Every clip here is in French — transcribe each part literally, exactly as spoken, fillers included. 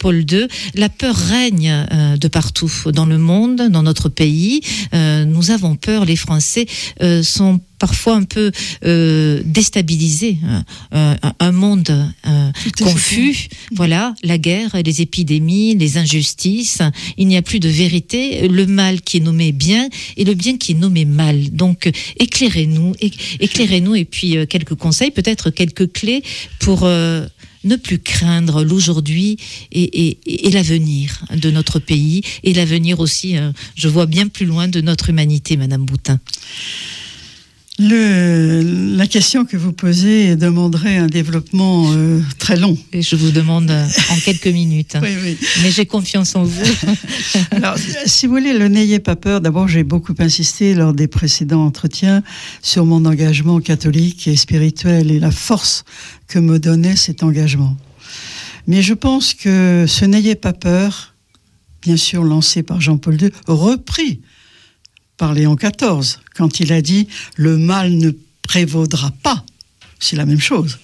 Jean-Paul deux, la peur règne euh, de partout dans le monde, dans notre pays. Euh, nous avons peur, les Français euh, sont parfois un peu euh, déstabilisés. Euh, un monde euh, confus, voilà, la guerre, les épidémies, les injustices. Il n'y a plus de vérité. Le mal qui est nommé bien et le bien qui est nommé mal. Donc, éclairez-nous, éclairez-nous et puis euh, quelques conseils, peut-être quelques clés pour euh, ne plus craindre l'aujourd'hui et, et, et l'avenir de notre pays et l'avenir aussi, euh, je vois bien plus loin de notre humanité, Madame Boutin. Le, la question que vous posez demanderait un développement euh, très long. Et je vous demande euh, en quelques minutes. Hein. Oui, oui. Mais j'ai confiance en vous. Alors, si vous voulez, le n'ayez pas peur. D'abord, j'ai beaucoup insisté lors des précédents entretiens sur mon engagement catholique et spirituel et la force que me donnait cet engagement. Mais je pense que ce n'ayez pas peur, bien sûr lancé par Jean-Paul deux, repris par Léon quatorze, quand il a dit « le mal ne prévaudra pas », c'est la même chose.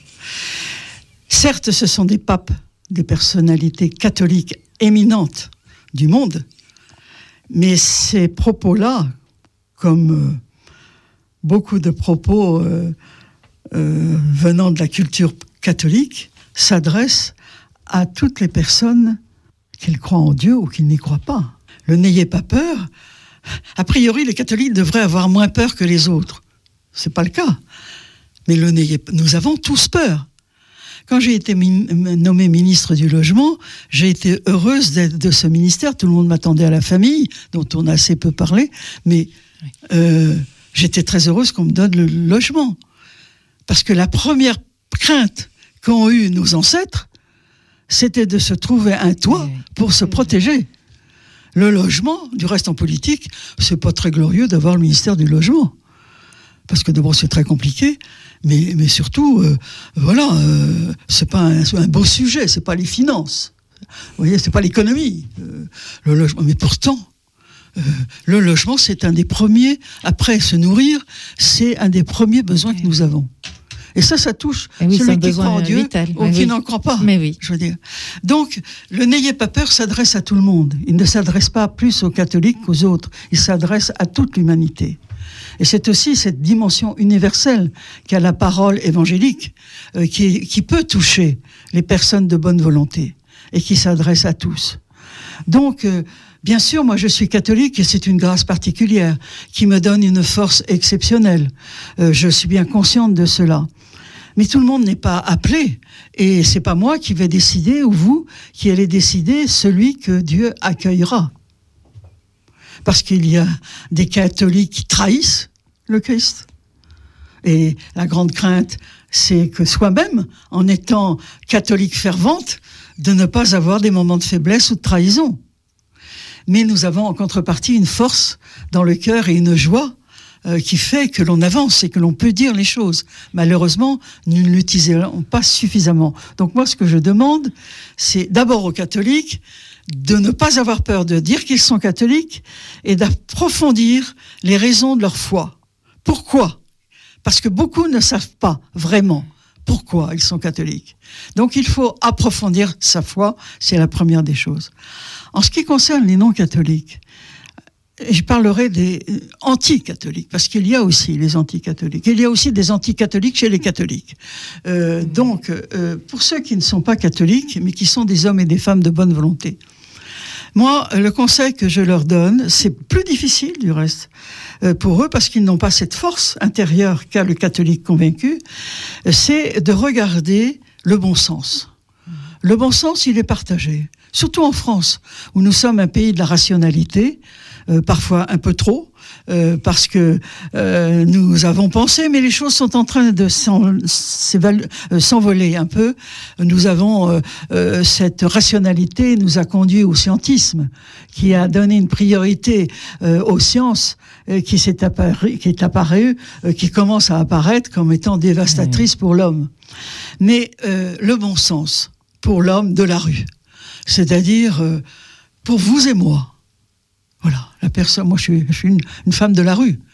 Certes, ce sont des papes, des personnalités catholiques éminentes du monde, mais ces propos-là, comme euh, beaucoup de propos euh, euh, venant de la culture catholique, s'adressent à toutes les personnes qui croient en Dieu ou qui n'y croient pas. Le « n'ayez pas peur », a priori, les catholiques devraient avoir moins peur que les autres. C'est pas le cas. Mais le n'ayez, nous avons tous peur. Quand j'ai été min, nommée ministre du Logement, j'ai été heureuse d'être de ce ministère. Tout le monde m'attendait à la famille, dont on a assez peu parlé. Mais euh, j'étais très heureuse qu'on me donne le logement. Parce que la première crainte qu'ont eu nos ancêtres, c'était de se trouver un toit pour se protéger. Le logement, du reste en politique, c'est pas très glorieux d'avoir le ministère du Logement. Parce que d'abord c'est très compliqué, mais, mais surtout, euh, voilà, euh, c'est pas un, un beau sujet, c'est pas les finances. Vous voyez, c'est pas l'économie. Euh, le logement, mais pourtant, euh, le logement c'est un des premiers, après se nourrir, c'est un des premiers besoins que nous avons. Et ça, ça touche oui, celui qui croit en Dieu vital. ou mais qui oui. n'en croit pas. Mais oui. Je veux dire. Donc, le n'ayez pas peur s'adresse à tout le monde. Il ne s'adresse pas plus aux catholiques qu'aux autres. Il s'adresse à toute l'humanité. Et c'est aussi cette dimension universelle qu'a la parole évangélique, euh, qui, qui peut toucher les personnes de bonne volonté et qui s'adresse à tous. Donc, euh, bien sûr, moi je suis catholique et c'est une grâce particulière qui me donne une force exceptionnelle. Euh, je suis bien consciente de cela. Mais tout le monde n'est pas appelé. Et c'est pas moi qui vais décider, ou vous, qui allez décider celui que Dieu accueillera. Parce qu'il y a des catholiques qui trahissent le Christ. Et la grande crainte, c'est que soi-même, en étant catholique fervente, de ne pas avoir des moments de faiblesse ou de trahison. Mais nous avons en contrepartie une force dans le cœur et une joie euh, qui fait que l'on avance et que l'on peut dire les choses. Malheureusement, nous ne l'utilisons pas suffisamment. Donc moi, ce que je demande, c'est d'abord aux catholiques de ne pas avoir peur de dire qu'ils sont catholiques et d'approfondir les raisons de leur foi. Pourquoi ? Parce que beaucoup ne savent pas vraiment pourquoi ils sont catholiques. Donc il faut approfondir sa foi, c'est la première des choses. En ce qui concerne les non-catholiques, je parlerai des anti-catholiques, parce qu'il y a aussi les anti-catholiques. Il y a aussi des anti-catholiques chez les catholiques. Euh, donc, euh, pour ceux qui ne sont pas catholiques, mais qui sont des hommes et des femmes de bonne volonté, moi, le conseil que je leur donne, c'est plus difficile du reste euh, pour eux, parce qu'ils n'ont pas cette force intérieure qu'a le catholique convaincu, c'est de regarder le bon sens. Le bon sens, il est partagé. Surtout en France, où nous sommes un pays de la rationalité, euh, parfois un peu trop, euh, parce que euh, nous avons pensé, mais les choses sont en train de s'en, s'envoler un peu. Nous avons euh, euh, cette rationalité nous a conduit au scientisme, qui a donné une priorité euh, aux sciences, euh, qui s'est apparu, qui est apparue, euh, qui commence à apparaître comme étant dévastatrice mmh. pour l'homme. Mais euh, le bon sens pour l'homme de la rue, c'est-à-dire euh, pour vous et moi. Voilà, la personne. Moi, je suis, je suis une, une femme de la rue.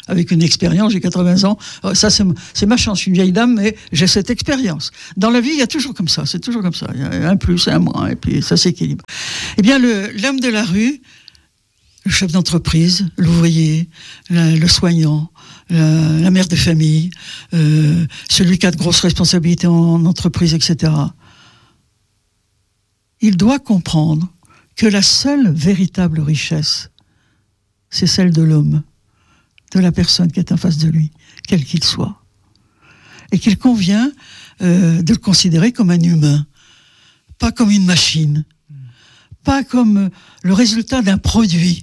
avec une expérience, j'ai quatre-vingts ans, ça c'est, c'est ma chance, je suis une vieille dame, mais j'ai cette expérience. Dans la vie, il y a toujours comme ça, c'est toujours comme ça, il y a un plus, un moins, et puis ça s'équilibre. Eh bien, le, l'homme de la rue, le chef d'entreprise, l'ouvrier, la, le soignant, la, la mère de famille, euh, celui qui a de grosses responsabilités en, en entreprise, et cetera, il doit comprendre que la seule véritable richesse, c'est celle de l'homme, de la personne qui est en face de lui, quel qu'il soit. Et qu'il convient euh, de le considérer comme un humain, pas comme une machine, pas comme le résultat d'un produit,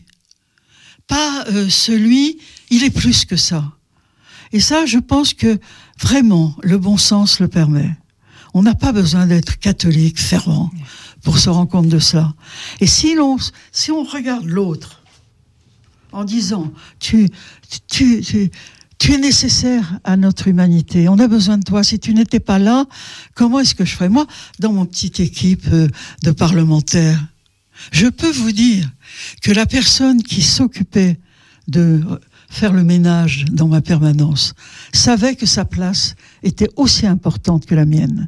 pas euh, celui, il est plus que ça. Et ça, je pense que vraiment, le bon sens le permet. On n'a pas besoin d'être catholique, fervent, pour se rendre compte de ça. Et si l'on, si on regarde l'autre, en disant, tu, tu, tu, tu es nécessaire à notre humanité, on a besoin de toi, si tu n'étais pas là, comment est-ce que je ferais? Moi, dans mon petite équipe de parlementaires, je peux vous dire que la personne qui s'occupait de faire le ménage dans ma permanence savait que sa place était aussi importante que la mienne.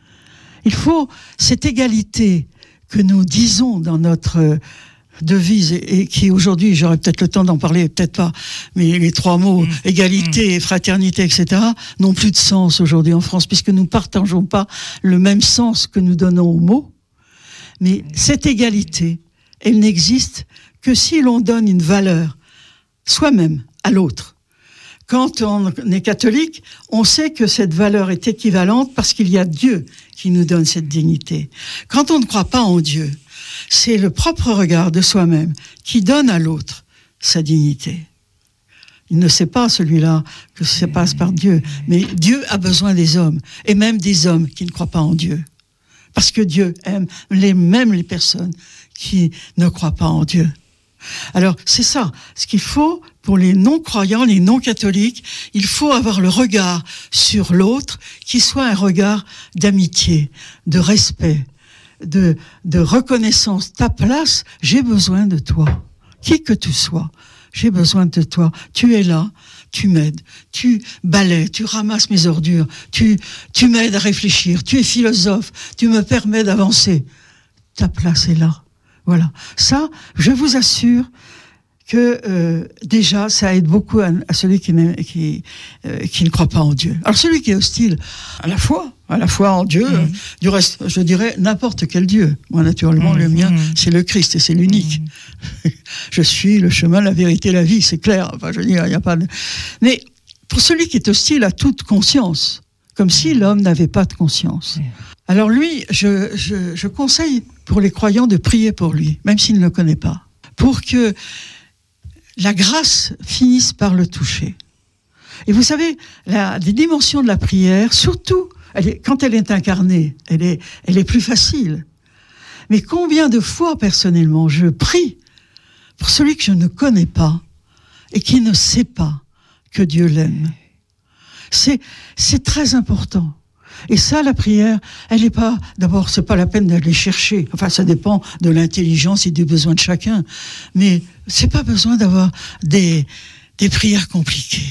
Il faut cette égalité que nous disons dans notre devise et, et qui aujourd'hui, j'aurais peut-être le temps d'en parler, peut-être pas, mais les trois mots, mmh. égalité, mmh. fraternité, et cetera, n'ont plus de sens aujourd'hui en France, puisque nous ne partageons pas le même sens que nous donnons aux mots. Mais cette égalité, elle n'existe que si l'on donne une valeur soi-même à l'autre. Quand on est catholique, on sait que cette valeur est équivalente parce qu'il y a Dieu qui nous donne cette dignité. Quand on ne croit pas en Dieu, c'est le propre regard de soi-même qui donne à l'autre sa dignité. Il ne sait pas, celui-là, que ça passe par Dieu. Mais Dieu a besoin des hommes, et même des hommes qui ne croient pas en Dieu. Parce que Dieu aime les, même les personnes qui ne croient pas en Dieu. Alors, c'est ça. Ce qu'il faut, pour les non-croyants, les non-catholiques, il faut avoir le regard sur l'autre qui soit un regard d'amitié, de respect, de, de reconnaissance. Ta place, j'ai besoin de toi. Qui que tu sois, j'ai besoin de toi. Tu es là, tu m'aides, tu balaies, tu ramasses mes ordures, tu, tu m'aides à réfléchir, tu es philosophe, tu me permets d'avancer. Ta place est là. Voilà. Ça, je vous assure que euh, déjà, ça aide beaucoup à, à celui qui, qui, euh, qui ne croit pas en Dieu. Alors celui qui est hostile à la foi, à la foi en Dieu, mmh. euh, du reste, je dirais n'importe quel Dieu. Moi, naturellement, mmh. le mien, mmh. c'est le Christ et c'est l'unique. Mmh. Je suis le chemin, la vérité, la vie, c'est clair. Enfin, je veux dire, il n'y a pas de... Mais pour celui qui est hostile à toute conscience, comme si l'homme n'avait pas de conscience. Mmh. Alors lui, je, je, je conseille pour les croyants de prier pour lui, même s'il ne le connaît pas, pour que la grâce finisse par le toucher. Et vous savez, la, les dimensions de la prière, surtout, elle est, quand elle est incarnée, elle est, elle est plus facile. Mais combien de fois, personnellement, je prie pour celui que je ne connais pas et qui ne sait pas que Dieu l'aime. C'est, c'est très important. Et ça, la prière, elle n'est pas, d'abord, c'est pas la peine d'aller chercher. Enfin, ça dépend de l'intelligence et des besoins de chacun. Mais c'est pas besoin d'avoir des, des prières compliquées.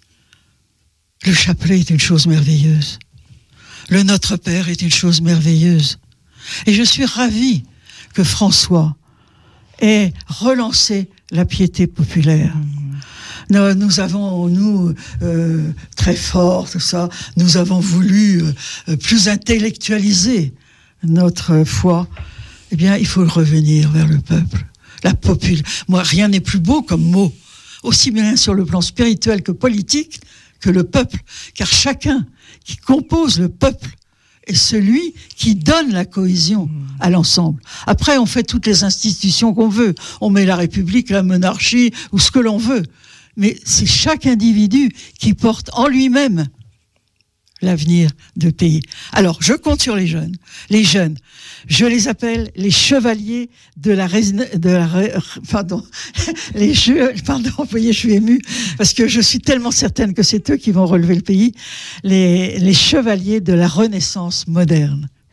Le chapelet est une chose merveilleuse. Le Notre Père est une chose merveilleuse. Et je suis ravie que François ait relancé la piété populaire. Nous, nous avons, nous, euh, très fort, tout ça, nous avons voulu euh, plus intellectualiser notre foi. Eh bien, il faut revenir vers le peuple. La popule. Moi, rien n'est plus beau comme mot, aussi bien sur le plan spirituel que politique, que le peuple. Car chacun qui compose le peuple est celui qui donne la cohésion à l'ensemble. Après, on fait toutes les institutions qu'on veut. On met la République, la monarchie, ou ce que l'on veut. Mais c'est chaque individu qui porte en lui-même l'avenir du pays. Alors, je compte sur les jeunes. Les jeunes, je les appelle les chevaliers de la... De la pardon. Les jeux, pardon, vous voyez, je suis émue, parce que je suis tellement certaine que c'est eux qui vont relever le pays. Les, les chevaliers de la Renaissance moderne. Pour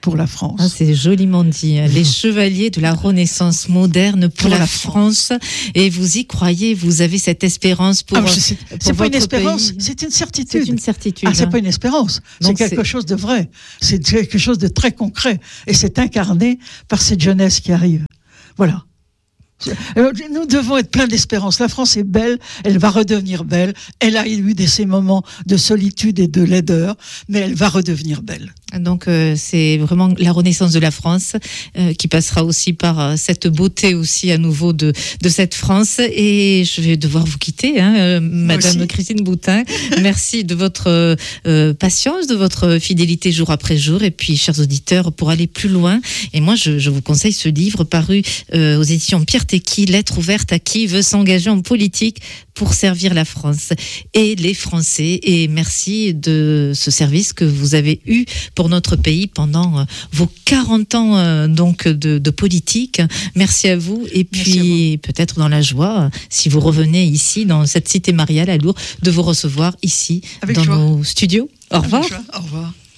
pour la France. Ah, c'est joliment dit. Les chevaliers de la Renaissance moderne pour, pour la, la France. France. Et vous y croyez, vous avez cette espérance pour, ah, c'est, pour c'est pas une espérance, pays. C'est une certitude. C'est une certitude. Ah, c'est pas une espérance. Donc c'est quelque c'est... chose de vrai. C'est quelque chose de très concret. Et c'est incarné par cette jeunesse qui arrive. Voilà. Nous devons être pleins d'espérance. La France est belle, elle va redevenir belle. Elle a eu des, ces moments de solitude et de laideur, mais elle va redevenir belle. Donc euh, c'est vraiment la renaissance de la France euh, qui passera aussi par euh, cette beauté aussi à nouveau de, de cette France. Et je vais devoir vous quitter, hein, euh, Madame Christine Boutin. Merci de votre euh, patience, de votre fidélité jour après jour. Et puis, chers auditeurs, pour aller plus loin, et moi je, je vous conseille ce livre paru euh, aux éditions Pierre Tecky, Lettre ouverte à qui veut s'engager en politique pour servir la France et les Français. Et merci de ce service que vous avez eu pour notre pays pendant vos quarante ans donc de, de politique. Merci à vous. Et puis peut-être dans la joie, si vous revenez ici dans cette cité mariale à Lourdes, de vous recevoir ici Avec dans joie. Nos studios. Au revoir. Au revoir.